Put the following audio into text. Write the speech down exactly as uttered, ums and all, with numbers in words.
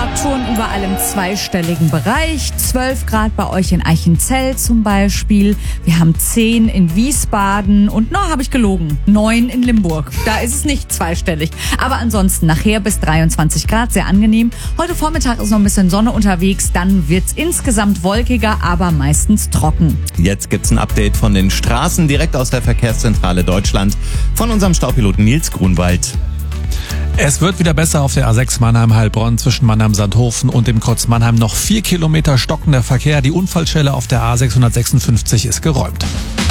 Temperaturen überall im zweistelligen Bereich. zwölf Grad bei euch in Eichenzell zum Beispiel. Wir haben zehn in Wiesbaden und, no, habe ich gelogen, neun in Limburg. Da ist es nicht zweistellig. Aber ansonsten nachher bis dreiundzwanzig Grad, sehr angenehm. Heute Vormittag ist noch ein bisschen Sonne unterwegs. Dann wird's insgesamt wolkiger, aber meistens trocken. Jetzt gibt's ein Update von den Straßen direkt aus der Verkehrszentrale Deutschland von unserem Staupiloten Nils Grunwald. Es wird wieder besser auf der A sechs Mannheim-Heilbronn zwischen Mannheim-Sandhofen und dem Kreuz Mannheim. Noch vier Kilometer stockender Verkehr. Die Unfallstelle auf der A sechshundertsechsundfünfzig ist geräumt.